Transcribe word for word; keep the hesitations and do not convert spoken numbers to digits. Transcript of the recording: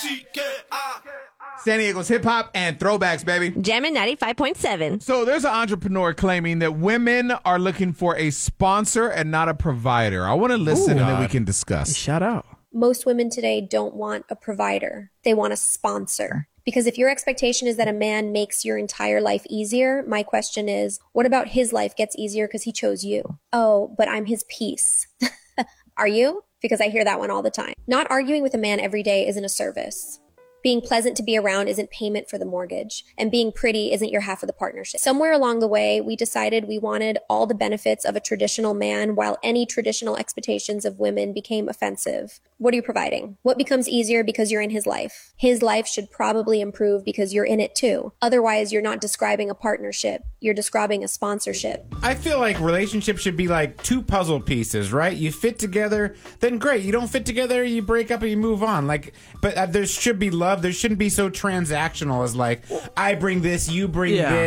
San Diego's hip hop and throwbacks, baby. Jammin' ninety-five point seven. So there's an entrepreneur claiming that women are looking for a sponsor and not a provider. I want to listen Ooh, and then we God. can discuss. Shout out. Most women today don't want a provider. They want a sponsor. Because if your expectation is that a man makes your entire life easier, my question is, what about his life gets easier because he chose you? Oh, but I'm his piece. Are you? Because I hear that one all the time. Not arguing with a man every day isn't a service. Being pleasant to be around isn't payment for the mortgage, and being pretty isn't your half of the partnership. Somewhere along the way, we decided we wanted all the benefits of a traditional man while any traditional expectations of women became offensive. What are you providing? What becomes easier because you're in his life? His life should probably improve because you're in it too. Otherwise, you're not describing a partnership. You're describing a sponsorship. I feel like relationships should be like two puzzle pieces, right? You fit together, then great. You don't fit together, you break up and you move on. Like, but uh, there should be love. There shouldn't be so transactional as like, I bring this, you bring Yeah. this.